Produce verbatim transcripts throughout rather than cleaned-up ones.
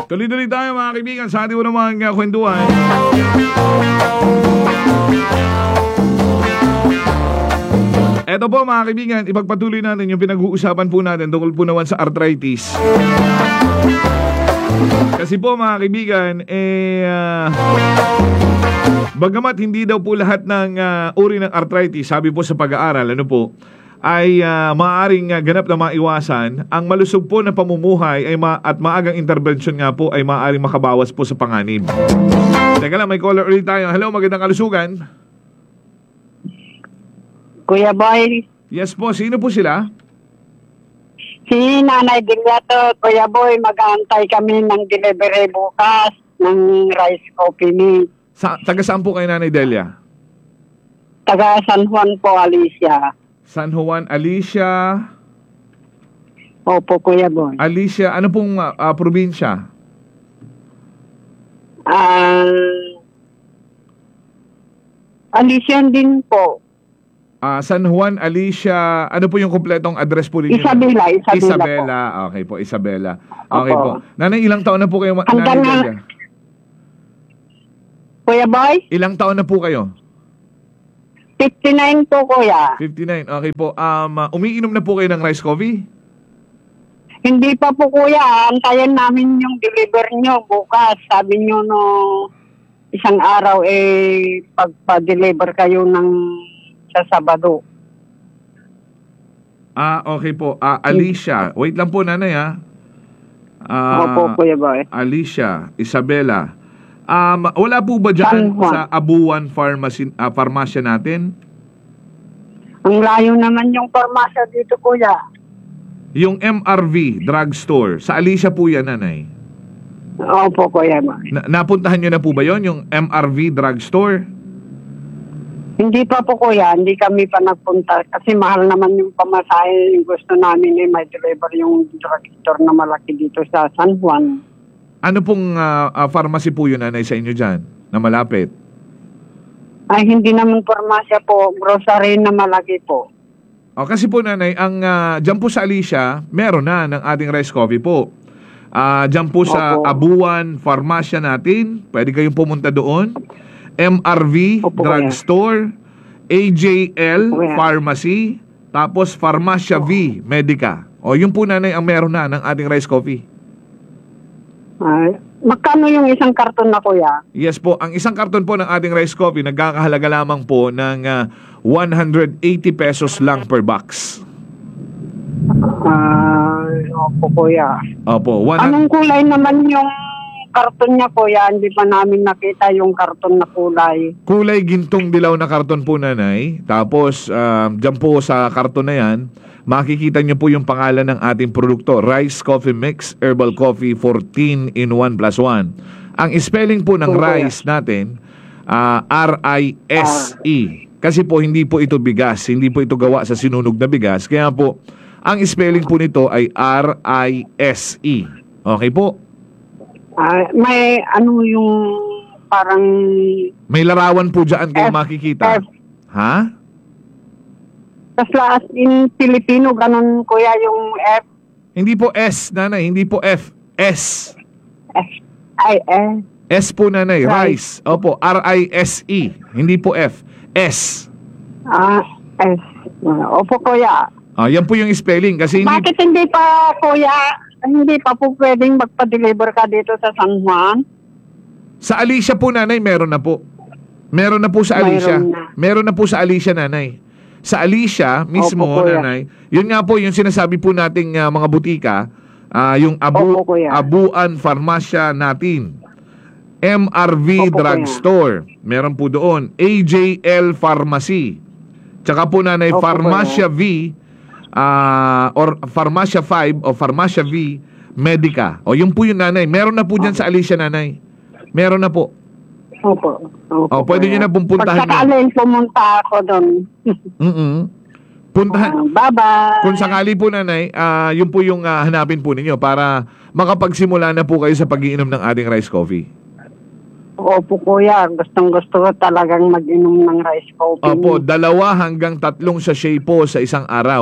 Tuloy-tuloy tayo mga kaibigan sa ating unang mga kwentuhan. Eto po mga kaibigan, ipagpatuloy natin yung pinag-uusapan po natin tungkol po naman sa arthritis. Kasi po mga kaibigan, eh, uh, bagamat hindi daw po lahat ng uh, uri ng arthritis, sabi po sa pag-aaral, ano po, ay uh, maaaring uh, ganap na maiwasan. Ang malusog po na pamumuhay ay ma- at maagang intervention nga po ay maaaring makabawas po sa panganib. Teka lang, may caller ulit tayo. Hello, magandang kalusugan. Kuya Boy. Yes po, sino po sila? Si Nanay Dilyato. Kuya Boy, mag-aantay kami ng delivery bukas ng rice coffee meat. Sa, taga saan po kayo, Nanay Delia? Taga San Juan po, Alicia. San Juan, Alicia. Opo, Kuya Boy. Alicia, ano pong uh, uh, probinsya? Ah... Uh, Alicia din po. Uh, San Juan, Alicia, ano po yung kumpletong address po ninyo? Isabela, Isabela, Isabela. po. Okay po, Isabela. Okay Opo. po. Nanay, ilang taon na po kayo? Hanggang Nanay na... Kuya Boy? Ilang taon na po kayo? fifty-nine po, Kuya. fifty-nine, okay po. Um, uh, umiinom na po kayo ng rice coffee? Hindi pa po, Kuya. Antayan namin yung deliver nyo bukas. Sabi nyo no isang araw eh pagpa-deliver kayo ng sa Sabado. Ah, okay po. Ah, Alicia. Wait lang po, nanay, ha? Ah, Opo, Kuya Boy. Alicia, Isabela. Um, wala po ba dyan sa Abuan Pharmacy, uh, Pharmacia natin? Ang layo naman yung pharmacia dito, Kuya. Yung M R V Drugstore. Sa Alicia po yan, nanay. Opo, Kuya Boy. Na napuntahan nyo na po ba yon yung M R V Drugstore? Hindi pa po, Kuya. Hindi kami pa nagpunta. Kasi mahal naman yung pamasahe. Gusto namin eh, may deliver yung drugstore na malaki dito sa San Juan. Ano pong uh, uh, pharmacy po yun, nanay, sa inyo dyan? Na malapit? Ay, hindi naman pharmacia po. Grocery na malaki po. O, kasi po, nanay, ang uh, dyan po sa Alicia, meron na ng ating rice coffee po. Uh, dyan po sa Opo. Abuan Pharmacia natin. Pwede kayong pumunta doon. M R V Opo, Drugstore, A J L Kuya. Pharmacy, tapos Pharmacia V Medica. O, yun po, nanay, ang meron na ng ating rice coffee. Ay, magkano yung isang karton na, Kuya? Yes po, ang isang karton po ng ating rice coffee nagkakahalaga lamang po ng uh, one hundred eighty pesos lang per box. Ay, opo, Kuya. Opo, one hundred... Anong kulay naman yung karton niya, Kuya? Hindi pa namin nakita yung karton na kulay. Kulay gintong dilaw na karton po, nanay. Tapos, um, dyan po sa karton na yan, makikita nyo po yung pangalan ng ating produkto, Rice Coffee Mix Herbal Coffee fourteen in one plus one. Ang spelling po ng Oh, rice natin, uh, R I S E. Kasi po hindi po ito bigas, hindi po ito gawa sa sinunog na bigas. Kaya po, ang spelling po nito ay R I S E. Okay po? Ah, may ano yung parang... May larawan po dyan kayo F, makikita. F. Ha? Tas last in Filipino, ganun, Kuya, yung F. Hindi po S, nanay. Hindi po F. S. F I S. S po, nanay. Rice. Rice. Opo, R I S E. Hindi po F. S. Ah, S. Opo, Kuya. Ah, yan po yung spelling. Kasi hindi... Bakit hindi pa, Kuya, hindi pa po pwedeng magpa-deliver ka dito sa San Juan? Sa Alicia po, nanay, meron na po. Meron na po sa Alicia. Mayroon na. Meron na po sa Alicia, nanay. Sa Alicia mismo, Opo, Kuya. nanay, yun nga po yung sinasabi po nating uh, mga butika, uh, yung Abu, Opo, Kuya. Abuan Pharmacia natin. M R V Opo, Drugstore. Meron po doon. A J L Pharmacy. Tsaka po, nanay, Opo, Pharmacia V uh, or Pharmacia five o Pharmacia V Medica. O yun po yung, nanay. Meron na po dyan sa Alicia, nanay. Meron na po. Opo. Opo, Oh, pwede nyo na pong puntahan. Pagkakalin, pumunta ako doon. Mm-mm. Puntahan. Ah, bye-bye. Kung sakali po, nanay, ah, yun po yung ah, hanapin po ninyo para makapagsimula na po kayo sa pag-iinom ng ating rice coffee. Opo, Kuya. Gustong gusto ko talagang mag-inom ng rice coffee. Opo, dalawa hanggang tatlong sachet po sa isang araw.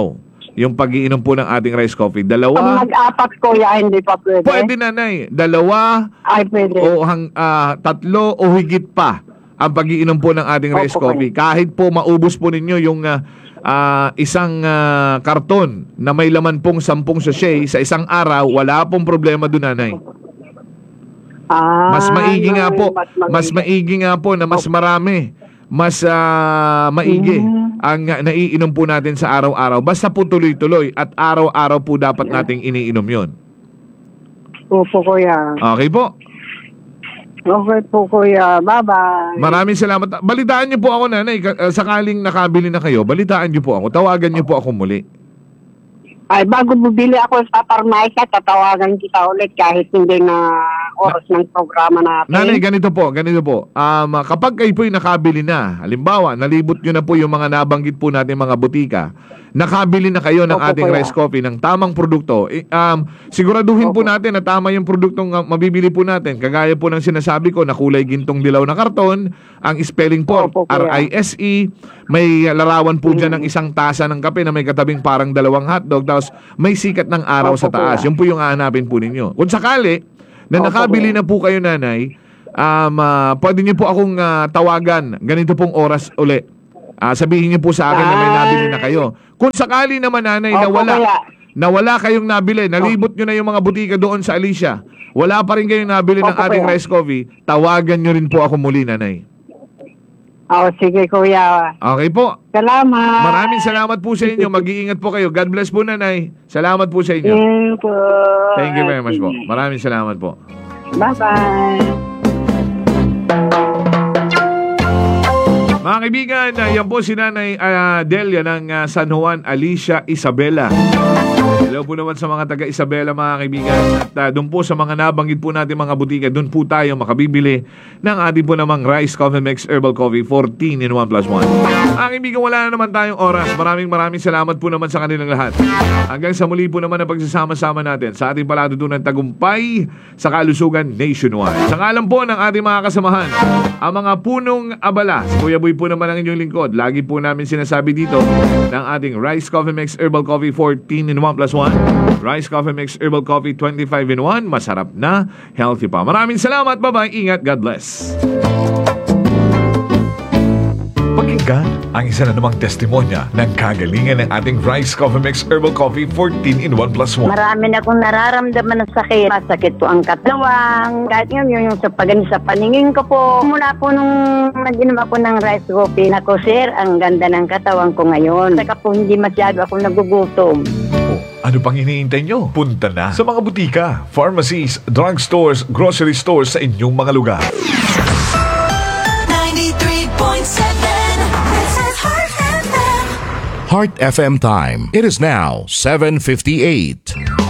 yung pag-iinom po ng ating rice coffee. Pag Dalawa, nag-apat kuya, hindi pa pwede. pwede nanay. Dalawa Ay, pwede. o hang, ah, tatlo o higit pa ang pag-iinom po ng ating rice Opo, coffee. Kahit po maubos po ninyo yung ah, ah, isang ah, karton na may laman pong sampung sachet sa isang araw, wala pong problema doon nanay. Ah, Mas maigi nga yun, po, mas mas maigi nga po na mas marami, mas ah, maigi Mm. ang ah, naiinom po natin sa araw-araw. Basta po tuloy-tuloy at araw-araw po dapat nating iniinom yon. Opo kuya. Okay po. Okay po kuya. Bye-bye. Maraming salamat. Balitaan niyo po ako nanay. Ka- ah, Sakaling nakabili na kayo, balitaan niyo po ako. Tawagan niyo po ako muli. Ay, bago bumili ako sa parmasa, tatawagan kita ulit kahit hindi na oras ng programa natin. Nanay, ganito po, ganito po. Um, kapag kayo po'y nakabili na, halimbawa, nalibot nyo na po yung mga nabanggit po natin mga butika, nakabili na kayo ng Opo, ating kuya. rice coffee ng tamang produkto, eh, um, siguraduhin po Opo. natin na tama yung produktong uh, mabibili po natin. Kagaya po ng sinasabi ko na kulay gintong dilaw na karton, ang spelling po, Opo, kuya. R I S E, may larawan po dyan ng isang tasa ng kape na may katabing parang dalawang hotdog, tapos may sikat ng araw Opo, sa taas. kuya. Yun po yung hahanapin po ninyo. Kung sakali, na Opo, nakabili kuya. na po kayo nanay, um, ah, pwede niyo po akong ah, tawagan ganito pong oras uli. Ah, sabihin niyo po sa akin na may Ay. nabili na kayo. Kung sakali naman nanay na Opo, wala, kuya. na wala kayong nabili, nalibot niyo na yung mga butika doon sa Alicia, wala pa rin kayong nabili ng Opo, ating kuya. rice coffee, tawagan niyo rin po ako muli nanay. Oh, sige kuya. Okay po. Salamat. Maraming salamat po sa inyo. Mag-iingat po kayo. God bless po nanay. Salamat po sa inyo. Yun po. Thank you very much po. Sige. Maraming salamat po. Bye-bye. Mga kaibigan, uh, yan po si Nanay uh, Delia ng uh, San Juan, Alicia Isabela. Hello po naman sa mga taga Isabela mga kaibigan. At uh, doon po sa mga nabanggit po natin mga butika, doon po tayo makabibili ng ating po namang Rice Coffee Mix Herbal Coffee fourteen in one plus one. Mga kaibigan, wala na naman tayong oras. Maraming maraming salamat po naman sa kanilang lahat. Hanggang sa muli po naman ang pagsasama-sama natin sa ating palatutunan tagumpay sa kalusugan nationwide. Sa ngalan po ng ating mga kasamahan, ang mga punong abala. Si Kuya Boy po naman ang inyong lingkod. Lagi po namin sinasabi dito ng ating Rice Coffee Mix Herbal Coffee fourteen in one plus one. Rice Coffee Mix Herbal Coffee twenty-five in one. Masarap na, healthy pa. Maraming salamat. Bye-bye. Ingat. God bless. Pakinggan ang isa na namang testimonya ng kagalingan ng ating Rice Coffee Mix Herbal Coffee fourteen in one plus one. Marami na akong nararamdaman ng sakit. Masakit po ang katawan. Kahit ngayon yung sa pagani sa paningin ko po. Mula po nung nag-inom ako ng rice coffee, nako sir, ang ganda ng katawan ko ngayon. Saka po hindi masyado ako nagugutom. Ano pang iniintay nyo? Punta na sa mga butika, pharmacies, drugstores, grocery stores sa inyong mga lugar. ninety-three point seven This is Heart F M. Heart F M time. It is now seven fifty-eight.